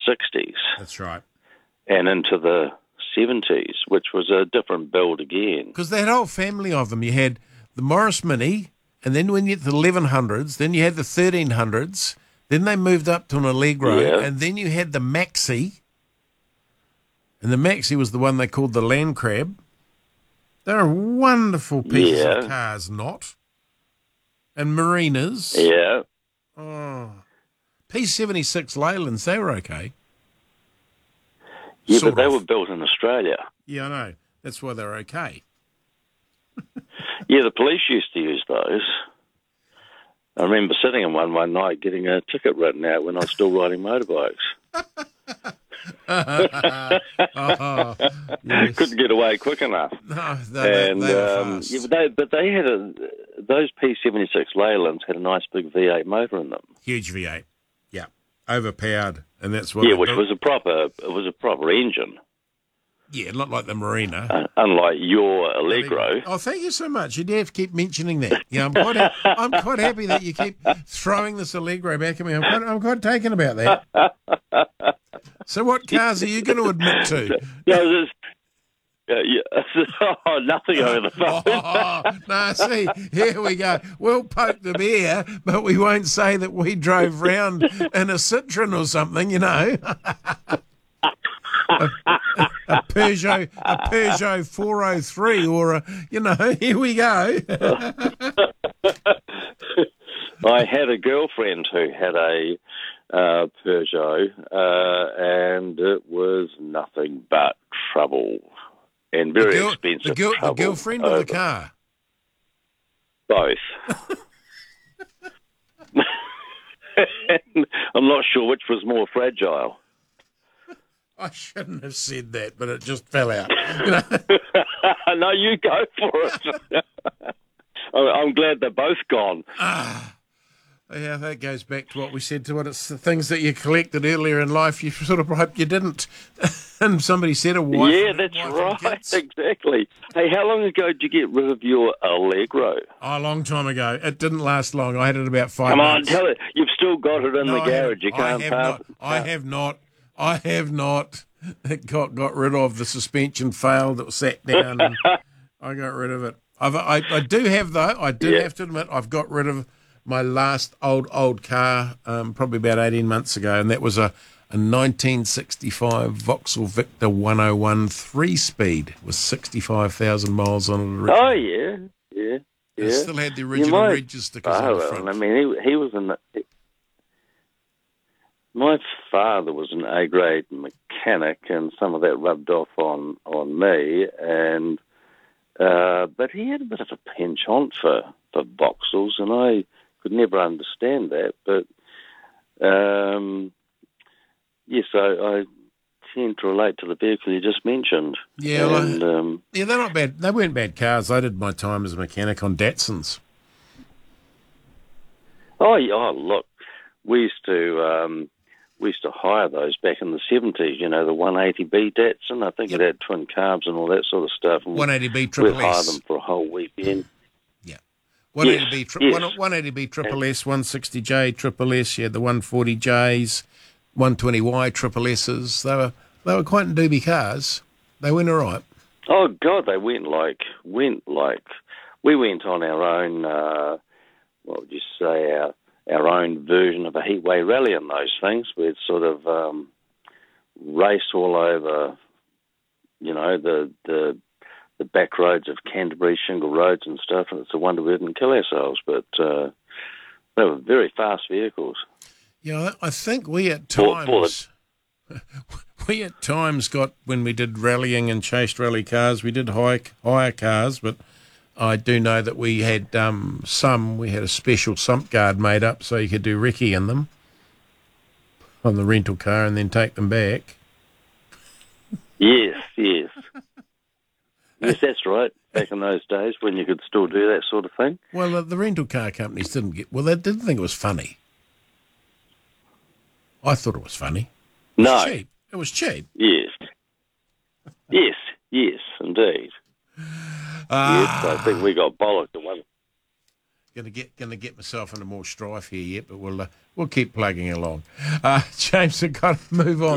60s. That's right. And into the 70s, which was a different build again. Because that whole family of them, you had the Morris Mini, and then when you get to the 1100s, then you had the 1300s, then they moved up to an Allegro, and then you had the Maxi, and the Maxi was the one they called the Land Crab. They're wonderful pieces of cars, not? And Marinas. Yeah. Oh. P76 Leylands, they were okay. Yeah, but they were built in Australia. Yeah, I know. That's why they're okay. Yeah, the police used to use those. I remember sitting in one night getting a ticket written out when I was still riding motorbikes. Yes. Couldn't get away quick enough. No, they were fast. Yeah, but they had those P76 Leylands had a nice big V8 motor in them. Huge V8, yeah, overpowered, and that's what. Yeah, which was a proper engine. Yeah, not like the Marina. Unlike your Allegro. Oh, thank you so much. You do have to keep mentioning that. Yeah, I'm quite happy that you keep throwing this Allegro back at me. I'm quite taken about that. So what cars are you going to admit to? Nothing over the phone. No, see, here we go. We'll poke the bear, but we won't say that we drove round in a Citroen or something, you know. A Peugeot 403 or here we go. I had a girlfriend who had a Peugeot, and it was nothing but trouble and very expensive trouble. The girlfriend or the car? Both. I'm not sure which was more fragile. I shouldn't have said that, but it just fell out. No, you go for it. I'm glad they're both gone. Yeah, that goes back to what we said, it's the things that you collected earlier in life you sort of hope you didn't. And somebody said a wife. Yeah, that's right, exactly. Hey, how long ago did you get rid of your Allegro? Oh, a long time ago. It didn't last long. I had it about 5 Come months. on, tell it. You've still got it in the garage. You can't pass it. I have not. It got rid of. The suspension failed. It sat down, and I got rid of it. I do have, though. I do have to admit, I've got rid of my last old car probably about 18 months ago, and that was a 1965 Vauxhall Victor 101 3-speed with 65,000 miles on it originally. Oh, yeah. It still had the original Regis stickers on the front. I mean, he was my father was an A-grade mechanic, and some of that rubbed off on me. And but he had a bit of a penchant for Vauxhalls, and I could never understand that. But yes, I tend to relate to the vehicle you just mentioned. Yeah, and, they're not bad. They weren't bad cars. I did my time as a mechanic on Datsuns. Oh, look, we used to hire those back in the 70s, the 180B Datsun. I think it had twin carbs and all that sort of stuff. 180B Triple S. We'd hire them for a whole weekend. Yeah. 180B Triple S, 160J Triple S, you had the 140Js, 120Y Triple S's. They were quite doobie cars. They went all right. Oh, God, they went like, we went on our own, what would you say, our own version of a heatway rally in those things. We'd sort of race all over, the back roads of Canterbury, shingle roads and stuff, and it's a wonder we didn't kill ourselves. But they were very fast vehicles. Yeah, I think we at times got, when we did rallying and chased rally cars, we did hire cars, but I do know that we had we had a special sump guard made up so you could do recce in them on the rental car and then take them back. Yes. Yes, that's right. Back in those days when you could still do that sort of thing. Well, the rental car companies they didn't think it was funny. I thought it was funny. It was cheap. It was cheap. Yes, indeed. Yes, I think we got bollocked at one. Going to get myself into more strife here yet, but we'll keep plugging along. James, I've got to move on.